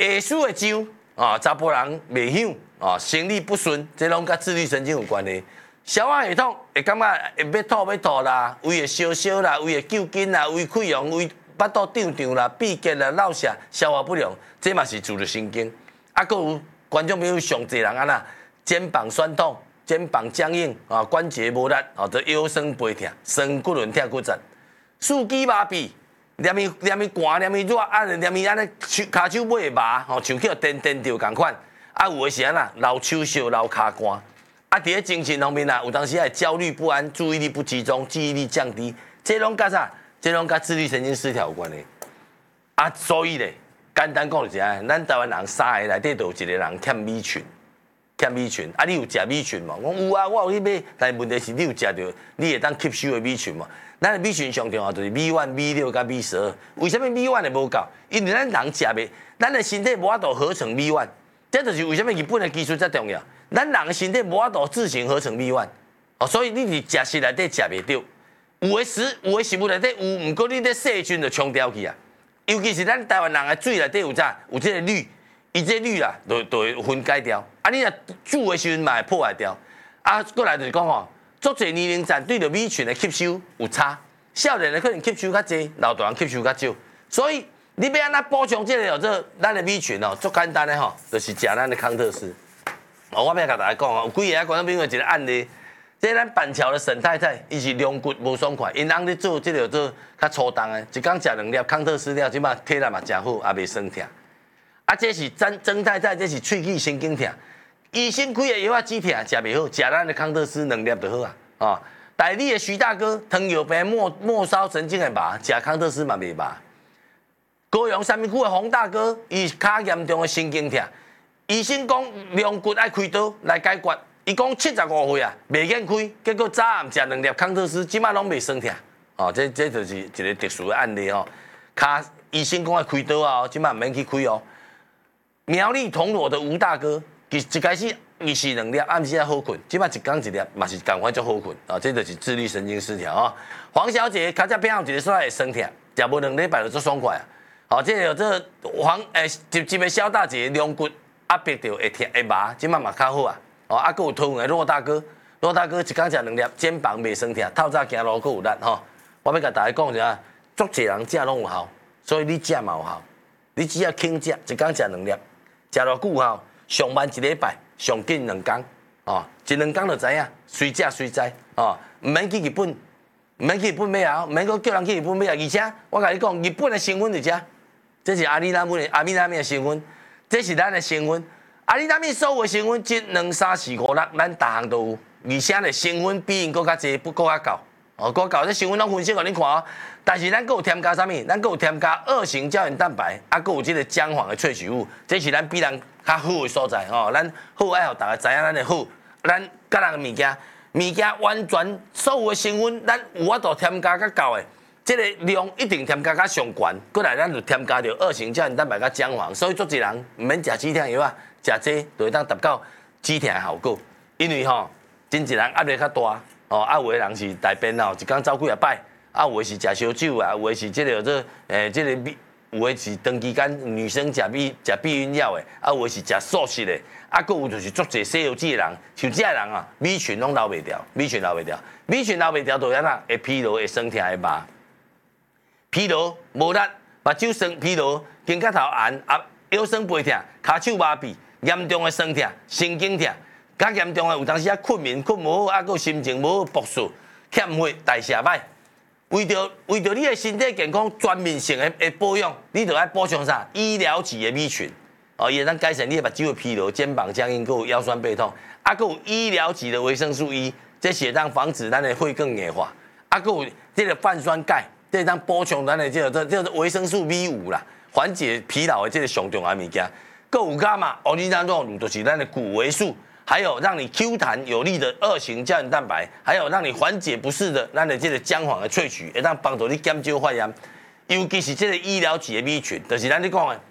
下属的酒啊，查甫人袂响啊，生理不顺，这拢甲自律神经有关系。消化系统会感觉会要吐啦，胃会烧烧啦，胃会揪筋啦，胃溃疡，胃巴肚胀胀啦，闭结啦，落瀉，消化不良，这嘛是自律神经。啊，佮有观众朋友上侪人安那肩膀酸痛、肩膀僵硬啊，关节无力啊，都腰酸背痛、酸骨轮痛骨折、四肢麻痹。黏伊寒，黏伊热，啊，黏伊安尼骹手尾会麻，吼，像去颠着共款。啊，有诶是安那流手烧、流骹汗。啊，伫咧精神方面啊，有当时会焦虑不安、注意力不集中、记忆力降低，这拢甲啥？这拢甲自律神经失调有关系。啊，所以咧，简单讲就是啊，咱台湾人3个内底都有一个人欠米群。欠米群，啊，你有食米群无？我有啊，我有去买，但问题是你有食着，你会当吸收的米群无？咱的米群上重要就是米1、米6甲米12。为什么米1会无够？因为咱人食袂，咱的身体无法度合成米1，这就是为什么日本的技术遮重要。咱人的身体无法度自行合成米1，哦，所以你伫食食内底食袂到。有的食物内底有，毋过你咧细菌就冲掉去啊。尤其是咱台湾人的水内底有啥？有这个氯，伊这氯啦，就会分解掉。啊，你若煮的时阵嘛会破坏掉。啊，过来就是讲吼。足侪年龄层对着米群的吸收有差，少年的可能吸收较济，老大人吸收较少。所以你要安怎补充这个这咱的米群哦，足简单的吼，就是食咱的康特斯。哦，我要甲大家讲哦，有几个观众朋友一个案例，这咱板桥的沈太太，伊是龙骨无爽快，因翁咧做这个做较粗重的，一工食2粒康特斯了，即马体力嘛诚好，也袂酸痛。啊，这是曾太太，这是喙齿神经痛。医生开的药啊止痛，食袂好，食咱的康特斯2粒就好啊。啊，台里的徐大哥，糖尿病末梢神经的麻，食康特斯嘛袂麻。高雄三民区的洪大哥，伊较严重的神经痛，医生讲龙骨爱开刀来解决，伊讲75岁啊，袂愿开，结果早暗食2粒康特斯，即马拢袂酸痛。哦，这就是一个特殊的案例哦。医生讲爱开刀啊，即马唔免去开哦。苗栗铜锣的吴大哥。一开始伊是2粒，暗时啊好困，即摆一工1粒，嘛是赶快就好困啊！这就是自律神经失调啊。黄小姐较只偏好一个所在会酸痛，食无2礼拜就足爽快啊！好，这有这一个小大姐龙骨压迫着会痛会麻，即摆嘛较好啊！哦，啊，佫有头的骆大哥一工食2粒，肩膀袂酸痛，透早行路佫有力吼。我要甲大家讲一下，足侪人食拢有效，所以你食嘛有效，你只要轻食，一工食2粒，食偌久有效。上慢1礼拜，上紧2天，哦，1、2天就知影，随食随知，哦，唔免去日本，唔免去日本买啊，唔免叫人去日本买啊，而且我甲你讲，日本的成分伫遮，这是阿米拉米的成分，这是咱的成分，阿米拉米所有的成分，1、2、3、4、5、6，咱逐项都有，而且咧成分比因佫较济，佫较高，哦，佫高，这成分拢分析互恁看哦。但是咱佫有添加啥物？咱佫有添加2型胶原蛋白，啊，佫有这个姜黄的萃取物，这是咱比人较好的所在吼。咱好爱互大家知影咱的好，咱甲人的物件完全所有的成分，咱有法度添加较够的，这个量一定添加较上悬。过来咱就添加着2型胶原蛋白甲姜黄，所以足侪人唔免食止痛药啊，食这就会当达到止痛的效果。因为吼，真侪人压力较大，哦，啊有的人是大便哦，一工走几啊摆。啊，有的是食烧酒啊，有的是这个这个有的是长期间女生食避孕药的，啊，有的是食素食的，啊，佫有就是足侪西药剂的人，像这人啊，米群拢留袂掉，米群留袂掉，就安那会疲劳、会酸痛、会麻，疲劳无力，目睭酸疲劳，肩胛头红，啊，腰酸背痛，骹手麻痹，严重的酸痛、神经痛，较严重的有当时啊困眠困无好，啊，佫心情无好，毒素欠血，代谢歹。为着你的身体健康全面性的保养，你就要补充啥？医疗级的米群，哦，伊会当改善你的目睭的疲劳、肩膀僵硬，佮腰酸背痛，啊，佮有医疗级的维生素 E， 这是当防止咱的血更硬化，啊，佮有这个泛酸钙，这当补充咱的这个维生素 B5啦，缓解疲劳的这个上重要物件，佮有伽马欧尼赞素，就是咱的骨维素。还有让你 Q 弹有力的2型胶原蛋白，还有让你缓解不适的咱的这个姜黄的萃取，会当帮助你减少发炎。尤其是这个医疗级的米群，就是咱咧讲的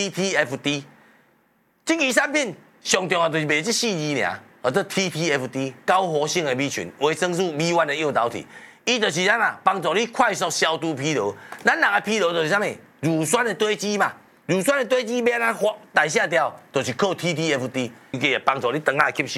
TTFD。这个产品上重要就是卖这4字尔，这 TTFD 高活性的米群，维生素 B1 的诱导体，伊就是咱啊帮助你快速消除疲劳。咱人的疲劳就是啥物？乳酸的堆积嘛。 乳酸的堆积要安怎代谢掉，就是靠 TTFD，伊个会帮助你肠仔吸收。